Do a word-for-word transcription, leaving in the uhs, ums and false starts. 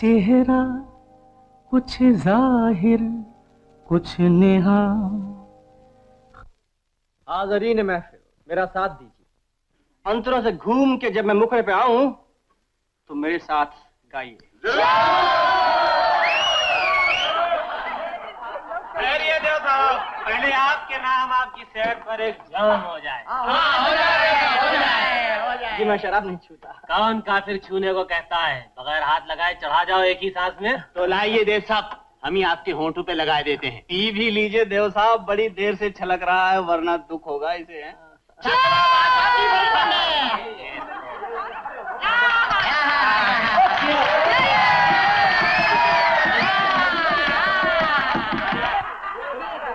चेहरा कुछ जाहिर कुछ नेहा। हाज़रीन महफिल, मेरा साथ दीजिए। अंतरों से घूम के जब मैं मुखड़े पे आऊं तो मेरे साथ गाइए। देव साहब, पहले आपके नाम आपकी सेहत पर एक जाम हो जाए। हाँ, हो जाए, हो जाए, हो जाए। जी मैं शराब नहीं छूता। कौन काफिर छूने को कहता है? बगैर हाथ लगाए चढ़ा जाओ एक ही सांस में। तो लाइए देव साहब, हम ही आपके होंठों पे लगा देते हैं। पी भी लीजिए देव साहब, बड़ी देर से छलक रहा है, वरना दुख होगा इसे। है